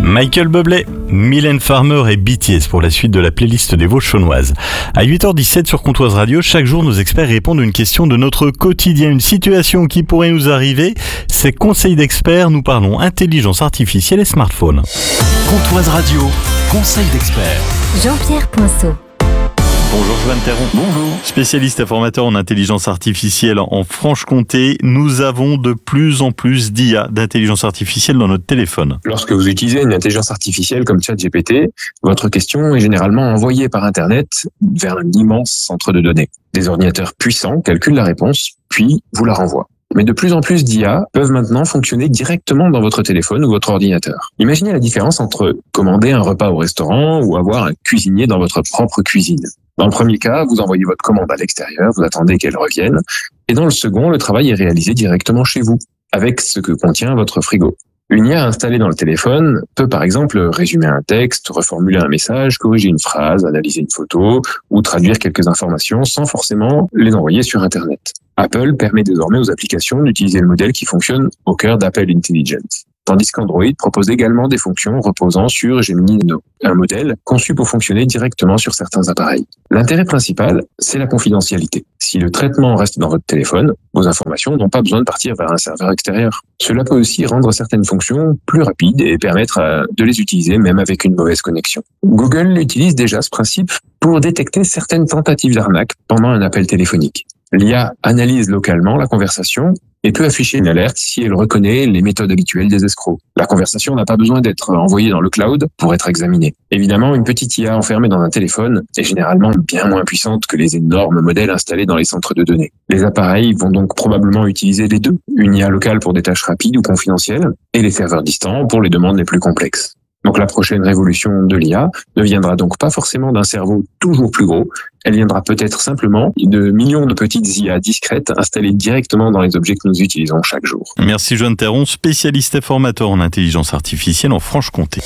Michael Bublé, Mylène Farmer et BTS pour la suite de la playlist des Vauchonnoises. À 8h17 sur Comtoise Radio, chaque jour nos experts répondent à une question de notre quotidien, une situation qui pourrait nous arriver. C'est Conseil d'experts, nous parlons intelligence artificielle et smartphone. Comtoise Radio, Conseil d'experts. Jean-Pierre Poinceau. Bonjour Joanne Théron. Bonjour. Spécialiste et formateur en intelligence artificielle en Franche-Comté, nous avons de plus en plus d'IA, d'intelligence artificielle dans notre téléphone. Lorsque vous utilisez une intelligence artificielle comme ChatGPT, votre question est généralement envoyée par Internet vers un immense centre de données. Des ordinateurs puissants calculent la réponse, puis vous la renvoient. Mais de plus en plus d'IA peuvent maintenant fonctionner directement dans votre téléphone ou votre ordinateur. Imaginez la différence entre commander un repas au restaurant ou avoir un cuisinier dans votre propre cuisine. Dans le premier cas, vous envoyez votre commande à l'extérieur, vous attendez qu'elle revienne. Et dans le second, le travail est réalisé directement chez vous, avec ce que contient votre frigo. Une IA installée dans le téléphone peut par exemple résumer un texte, reformuler un message, corriger une phrase, analyser une photo ou traduire quelques informations sans forcément les envoyer sur Internet. Apple permet désormais aux applications d'utiliser le modèle qui fonctionne au cœur d'Apple Intelligence. Tandis qu'Android propose également des fonctions reposant sur Gemini Nano, un modèle conçu pour fonctionner directement sur certains appareils. L'intérêt principal, c'est la confidentialité. Si le traitement reste dans votre téléphone, vos informations n'ont pas besoin de partir vers un serveur extérieur. Cela peut aussi rendre certaines fonctions plus rapides et permettre de les utiliser même avec une mauvaise connexion. Google utilise déjà ce principe pour détecter certaines tentatives d'arnaque pendant un appel téléphonique. L'IA analyse localement la conversation et peut afficher une alerte si elle reconnaît les méthodes habituelles des escrocs. La conversation n'a pas besoin d'être envoyée dans le cloud pour être examinée. Évidemment, une petite IA enfermée dans un téléphone est généralement bien moins puissante que les énormes modèles installés dans les centres de données. Les appareils vont donc probablement utiliser les deux, une IA locale pour des tâches rapides ou confidentielles et les serveurs distants pour les demandes les plus complexes. Donc la prochaine révolution de l'IA ne viendra donc pas forcément d'un cerveau toujours plus gros, elle viendra peut-être simplement de millions de petites IA discrètes installées directement dans les objets que nous utilisons chaque jour. Merci Joanne Théron, spécialiste et formateur en intelligence artificielle en Franche-Comté.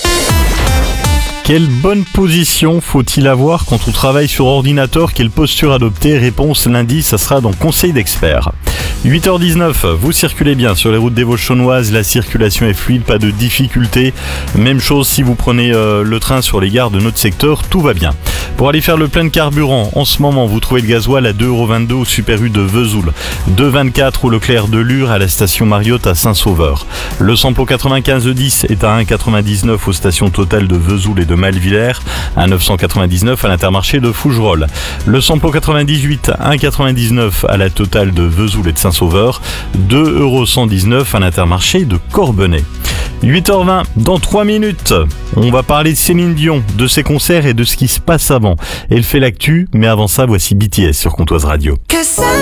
Quelle bonne position faut-il avoir quand on travaille sur ordinateur? Quelle posture adopter? Réponse lundi, ça sera dans Conseil d'experts. 8h19, vous circulez bien sur les routes des Vauchonnoises, la circulation est fluide, pas de difficultés. Même chose si vous prenez le train sur les gares de notre secteur, tout va bien. Pour aller faire le plein de carburant, en ce moment, vous trouvez le gasoil à 2,22€ au Super U de Vesoul, 2,24€ au Leclerc de Lure à la station Mariotte à Saint-Sauveur. Le samplon 95E10 est à 1,99€ aux stations Total de Vesoul et de Malvillers, à 999 à l'Intermarché de Fougerolles. Le samplon 98, 1,99€ à la Total de Vesoul et de Saint-Sauveur, 2,119€ à l'Intermarché de Corbenay. 8h20, dans 3 minutes, on va parler de Céline Dion, de ses concerts et de ce qui se passe avant. Elle fait l'actu, mais avant ça, voici BTS sur Comtoise Radio.